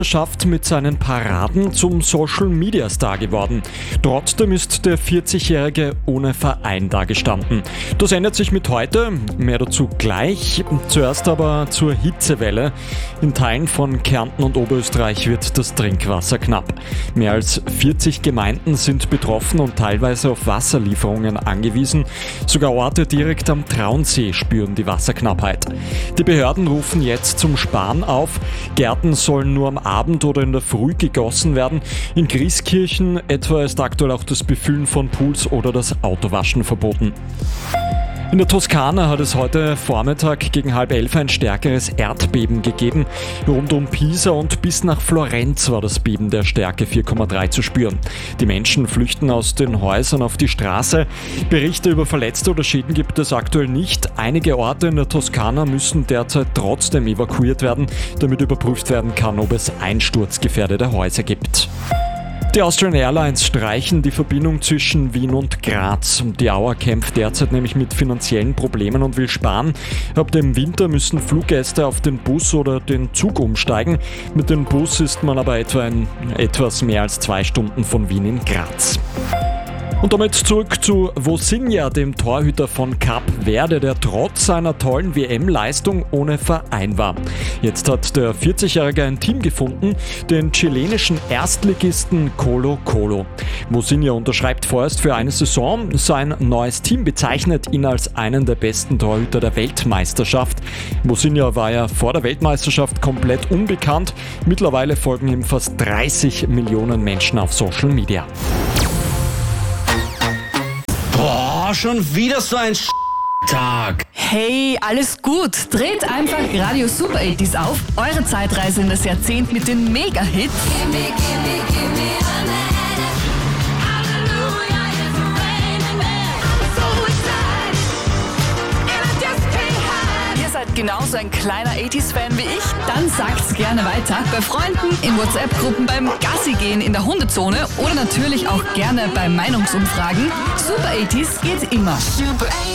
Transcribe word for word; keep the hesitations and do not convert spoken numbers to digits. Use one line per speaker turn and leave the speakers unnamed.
Schafft mit seinen Paraden zum Social-Media-Star geworden. Trotzdem ist der vierzigjährige ohne Verein dagestanden. Das ändert sich mit heute, mehr dazu gleich. Zuerst aber zur Hitzewelle. In Teilen von Kärnten und Oberösterreich wird das Trinkwasser knapp. Mehr als vierzig Gemeinden sind betroffen und teilweise auf Wasserlieferungen angewiesen. Sogar Orte direkt am Traunsee spüren die Wasserknappheit. Die Behörden rufen jetzt zum Sparen auf. Gärten sollen nur am Abend oder in der Früh gegossen werden. In Grieskirchen etwa ist aktuell auch das Befüllen von Pools oder das Autowaschen verboten. In der Toskana hat es heute Vormittag gegen halb elf ein stärkeres Erdbeben gegeben. Rund um Pisa und bis nach Florenz war das Beben der Stärke vier Komma drei zu spüren. Die Menschen flüchten aus den Häusern auf die Straße. Berichte über Verletzte oder Schäden gibt es aktuell nicht. Einige Orte in der Toskana müssen derzeit trotzdem evakuiert werden, damit überprüft werden kann, ob es einsturzgefährdete Häuser gibt. Die Austrian Airlines streichen die Verbindung zwischen Wien und Graz. Die Auer kämpft derzeit nämlich mit finanziellen Problemen und will sparen. Ab dem Winter müssen Fluggäste auf den Bus oder den Zug umsteigen. Mit dem Bus ist man aber etwa in etwas mehr als zwei Stunden von Wien in Graz. Und damit zurück zu Vosinha, dem Torhüter von Kap Verde, der trotz seiner tollen W M-Leistung ohne Verein war. Jetzt hat der vierzigjährige ein Team gefunden, den chilenischen Erstligisten Colo-Colo. Vosinha unterschreibt vorerst für eine Saison. Sein neues Team bezeichnet ihn als einen der besten Torhüter der Weltmeisterschaft. Vosinha war ja vor der Weltmeisterschaft komplett unbekannt. Mittlerweile folgen ihm fast dreißig Millionen Menschen auf Social Media.
Boah, schon wieder so ein Tag.
Hey, alles gut. Dreht einfach Radio Super achtziger auf. Eure Zeitreise in das Jahrzehnt mit den Mega-Hits. Ihr seid genauso ein kleiner achtziger-Fan wie ich? Dann sagt's gerne weiter. Bei Freunden, in WhatsApp-Gruppen, beim Gassi gehen in der Hundezone oder natürlich auch gerne bei Meinungsumfragen. Super achtziger geht immer.